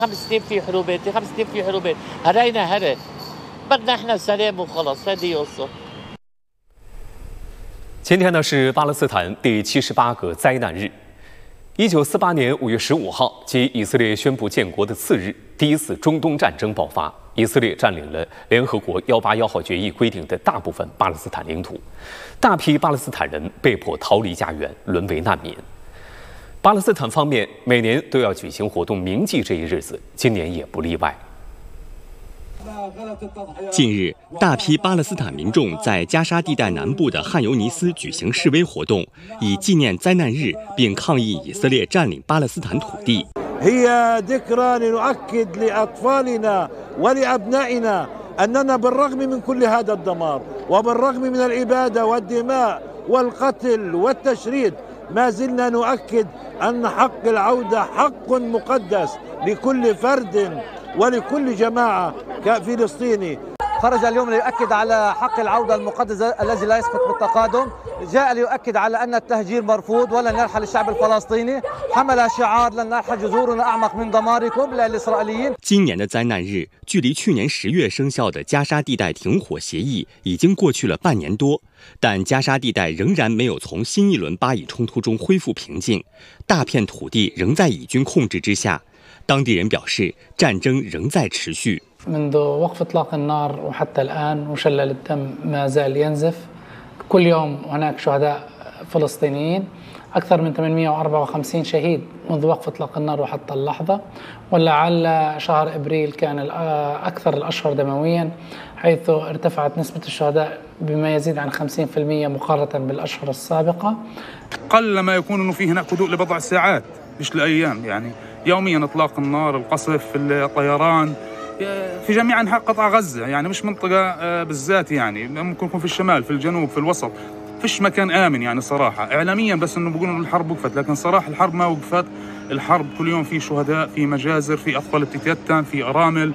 5 سنين في حروبات 5 سنين في حروبات هرينا هري بدنا احنا سلام وخلاص هذه يوصل。 前天呢是巴勒斯坦第78个灾难日。1948年5月15号，即以色列宣布建国的次日，第一次中东战争爆发。以色列占领了联合国181号决议规定的大部分巴勒斯坦领土，大批巴勒斯坦人被迫逃离家园，沦为难民。巴勒斯坦方面每年都要举行活动铭记这一日子，今年也不例外。 近日，大批巴勒斯坦民众在加沙地带南部的汉尤尼斯举行示威活动，以纪念灾难日，并抗议以色列占领巴勒斯坦土地。 هي ذكرى لنؤكد لأطفالنا ولأبنائنا أننا بالرغم من كل هذا الدمار وبالرغم من الإبادة والدماء والقتل والتشريد ما زلنا نؤكد أن حق العودة حق مقدس لكل فرد ولكل جماعة كفلسطيني. خرج اليوم ليؤكد على حق العودة المقدس الذي لا يسقط بالتقادم، جاء ليؤكد على أن التهجير مرفوض ولن يرحل الشعب الفلسطيني، حمل شعار لن نرحل جذورنا أعمق من دماركم للإسرائيليين。 今年的灾难日，距离去年10月生效的加沙地带停火协议已经过去了半年多，但加沙地带仍然没有从新一轮巴以冲突中恢复平静，大片土地仍在以军控制之下。当地人表示，战争仍在持续。 منذ وقف إطلاق النار وحتى الآن وشلل الدم ما زال ينزف، كل يوم هناك شهداء فلسطينيين، أكثر من 854 شهيد منذ وقف إطلاق النار وحتى اللحظة، ولعل شهر إبريل كان أكثر الأشهر دمويا، حيث ارتفعت نسبة الشهداء بما يزيد عن 50% مقارنة بالأشهر السابقة. قل ما يكون أنه في هناك هدوء لبضع ساعات مش لأيام، يعني يوميا إطلاق النار، القصف، الطيران في جميع أنحاء قطاع غزة، يعني مش منطقة بالذات، يعني ممكن يكون في الشمال، في الجنوب، في الوسط، فيش مكان آمن يعني صراحة. إعلاميا بس إنه بيقولوا إن الحرب وقفت، لكن صراحة الحرب ما وقفت. الحرب كل يوم في شهداء، في مجازر، في أطفال بتتيتم، في أرامل。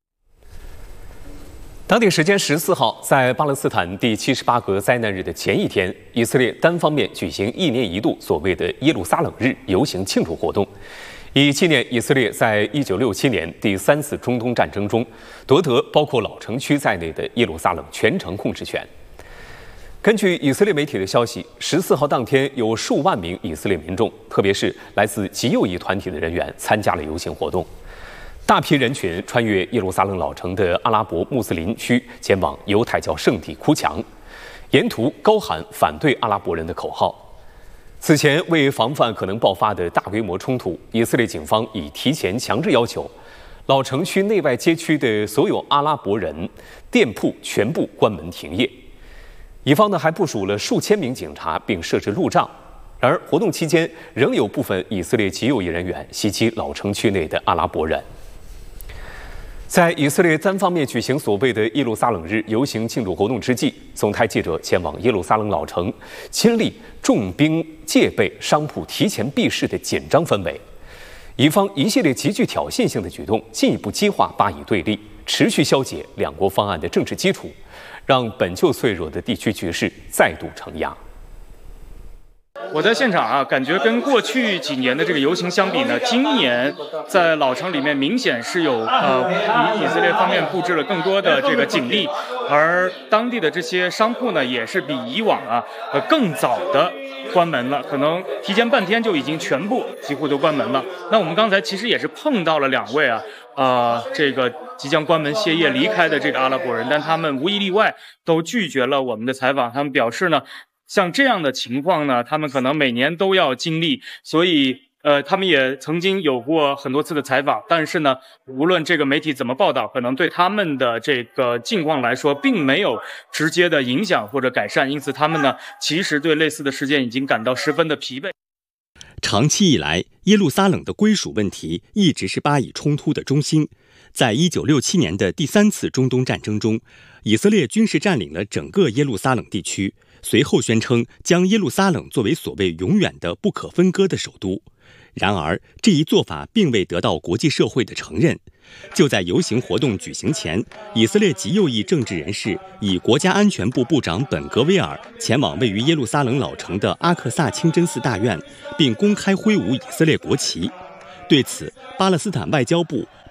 当地时间14号，在巴勒斯坦第78个灾难日的前一天，以色列单方面举行1年1度所谓的耶路撒冷日游行庆祝活动，以纪念以色列在1967年第3次中东战争中夺得包括老城区在内的耶路撒冷全城控制权。根据以色列媒体的消息，14号当天有数万名以色列民众，特别是来自极右翼团体的人员参加了游行活动。大批人群穿越耶路撒冷老城的阿拉伯穆斯林区，前往犹太教圣地哭墙，沿途高喊反对阿拉伯人的口号。此前，为防范可能爆发的大规模冲突，以色列警方已提前强制要求老城区内外街区的所有阿拉伯人店铺全部关门停业。以方呢还部署了数千名警察，并设置路障。然而，活动期间仍有部分以色列极右翼人员袭击老城区内的阿拉伯人。在以色列单方面举行所谓的耶路撒冷日游行庆祝活动之际，总台记者前往耶路撒冷老城，亲历重兵戒备、商铺提前闭市的紧张氛围。以方一系列极具挑衅性的举动，进一步激化巴以对立，持续消解两国方案的政治基础，让本就脆弱的地区局势再度承压。 我在现场感觉跟过去几年的这个游行相比呢，今年在老城里面明显是有以色列方面布置了更多的这个警力，而当地的这些商铺呢，也是比以往更早的关门了，可能提前半天就已经全部几乎都关门了。那我们刚才其实也是碰到了2位这个即将关门歇业离开的这个阿拉伯人，但他们无一例外都拒绝了我们的采访。他们表示呢，像这样的情况呢，他们可能每年都要经历，所以他们也曾经有过很多次的采访，但是呢，无论这个媒体怎么报道，可能对他们的这个境况来说，并没有直接的影响或者改善，因此他们呢，其实对类似的事件已经感到十分的疲惫。 长期以来，耶路撒冷的归属问题一直是巴以冲突的中心。在1967年的第3次中东战争中，以色列军事占领了整个耶路撒冷地区，随后宣称将耶路撒冷作为所谓永远的不可分割的首都。然而，这一做法并未得到国际社会的承认。就在游行活动举行前，以色列极右翼政治人士以国家安全部部长本格威尔前往位于耶路撒冷老城的阿克萨清真寺大院，并公开挥舞以色列国旗。对此，巴勒斯坦外交部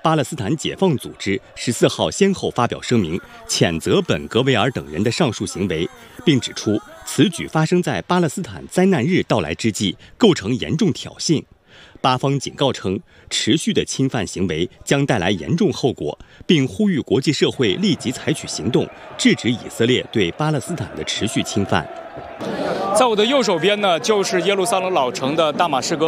巴勒斯坦解放组织14号先后发表声明，谴责本·格维尔等人的上述行为，并指出此举发生在巴勒斯坦灾难日到来之际，构成严重挑衅。巴方警告称，持续的侵犯行为将带来严重后果，并呼吁国际社会立即采取行动，制止以色列对巴勒斯坦的持续侵犯。 在我的右手边呢，就是耶路撒冷老城的大马士革